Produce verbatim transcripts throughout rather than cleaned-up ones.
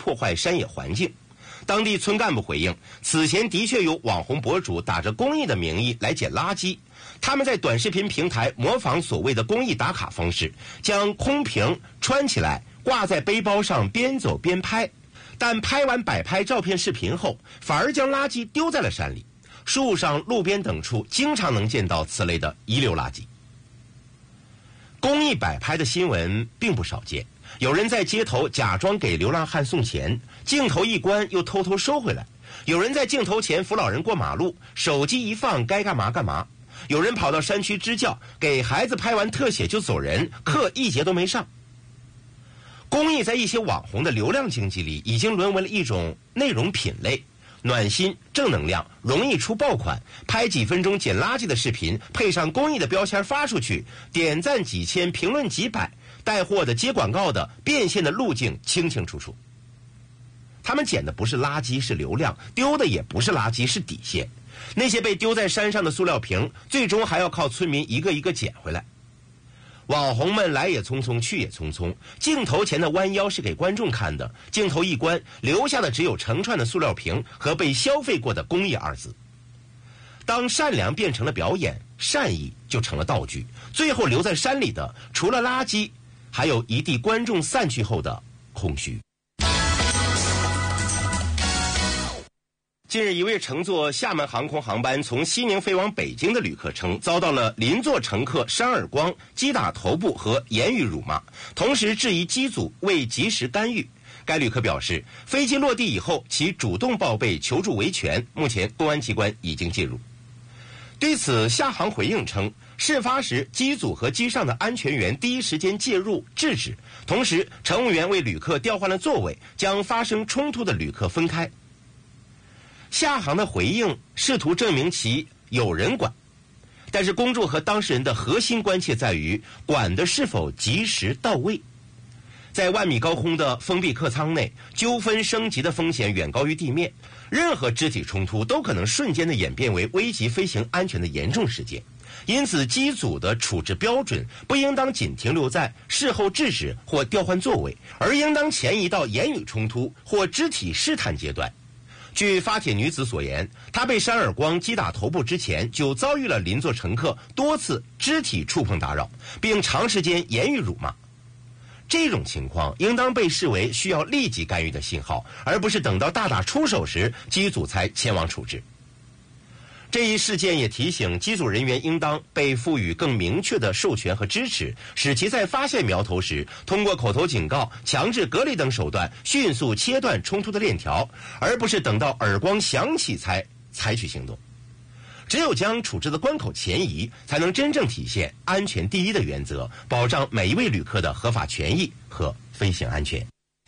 破坏山野环境。当地村干部回映，此前的确有网红博主打着公益的名义来捡垃圾，他们在短视频平台模仿所谓的公益打卡方式，将空瓶穿起来挂在背包上边走边拍，但拍完摆拍照片视频后，反而将垃圾丢在了山里。树上、路边等处经常能见到此类的遗留垃圾。公益摆拍的新闻并不少见，有人在街头假装给流浪汉送钱，镜头一关又偷偷收回来；有人在镜头前扶老人过马路，手机一放该干嘛干嘛；有人跑到山区支教，给孩子拍完特写就走人，课一节都没上。公益在一些网红的流量经济里已经沦为了一种内容品类，暖心、正能量，容易出爆款，拍几分钟捡垃圾的视频，配上公益的标签发出去，点赞几千，评论几百，带货的、接广告的、变现的路径清清楚楚。他们捡的不是垃圾，是流量；丢的也不是垃圾，是底线。那些被丢在山上的塑料瓶，最终还要靠村民一个一个捡回来。网红们来也匆匆，去也匆匆，镜头前的弯腰是给观众看的，镜头一关，留下的只有成串的塑料瓶和被消费过的公益二字。当善良变成了表演，善意就成了道具，最后留在山里的除了垃圾，还有一地观众散去后的空虚。近日，一位乘坐厦门航空航班从西宁飞往北京的旅客称，遭到了邻座乘客扇耳光、击打头部和言语辱骂，同时质疑机组未及时干预。该旅客表示，飞机落地以后，其主动报备求助维权，目前公安机关已经介入。对此，厦航回应称，事发时机组和机上的安全员第一时间介入制止，同时乘务员为旅客调换了座位，将发生冲突的旅客分开。厦航的回应试图证明其有人管，但是公众和当事人的核心关切在于管的是否及时到位。在万米高空的封闭客舱内，纠纷升级的风险远高于地面，任何肢体冲突都可能瞬间的演变为危及飞行安全的严重事件。因此，机组的处置标准不应当仅停留在事后制止或调换座位，而应当前移到言语冲突或肢体试探阶段。据发帖女子所言，她被扇耳光、击打头部之前，就遭遇了邻座乘客多次肢体触碰打扰，并长时间言语辱骂。这种情况应当被视为需要立即干预的信号，而不是等到大打出手时，机组才前往处置。这一事件也提醒机组人员应当被赋予更明确的授权和支持，使其在发现苗头时，通过口头警告、强制隔离等手段，迅速切断冲突的链条，而不是等到耳光响起才采取行动。只有将处置的关口前移，才能真正体现安全第一的原则，保障每一位旅客的合法权益和飞行安全。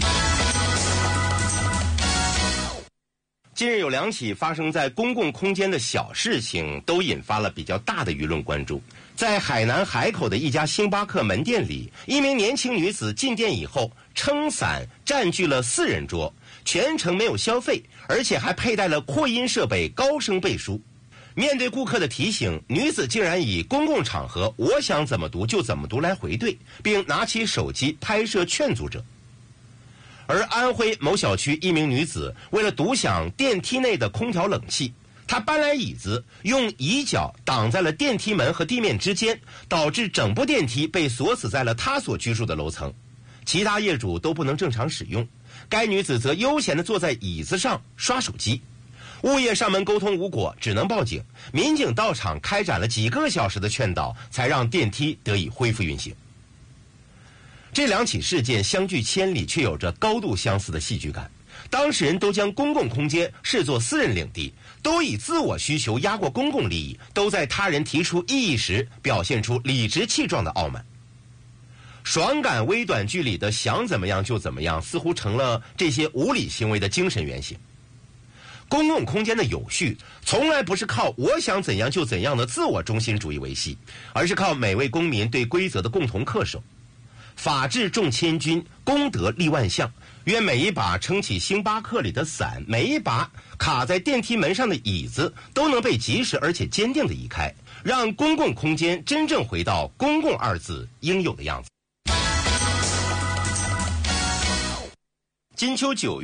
近日有两起发生在公共空间的小事情，都引发了比较大的舆论关注。在海南海口的一家星巴克门店里，一名年轻女子进店以后撑伞占据了四人桌，全程没有消费，而且还佩戴了扩音设备高声背书。面对顾客的提醒，女子竟然以公共场合我想怎么读就怎么读来回怼，并拿起手机拍摄劝阻者。而安徽某小区一名女子为了独享电梯内的空调冷气，她搬来椅子，用椅脚挡在了电梯门和地面之间，导致整部电梯被锁死在了她所居住的楼层，其他业主都不能正常使用。该女子则悠闲地坐在椅子上刷手机。物业上门沟通无果，只能报警。民警到场开展了几个小时的劝导，才让电梯得以恢复运行。这两起事件相距千里，却有着高度相似的戏剧感。当事人都将公共空间视作私人领地，都以自我需求压过公共利益，都在他人提出异议时表现出理直气壮的傲慢。爽感微短剧里的想怎么样就怎么样，似乎成了这些无理行为的精神原型。公共空间的有序，从来不是靠我想怎样就怎样的自我中心主义维系，而是靠每位公民对规则的共同恪守。法治重千军，公德立万象。愿每一把撑起星巴克里的伞，每一把卡在电梯门上的椅子，都能被及时而且坚定地移开，让公共空间真正回到公共二字应有的样子。金秋九月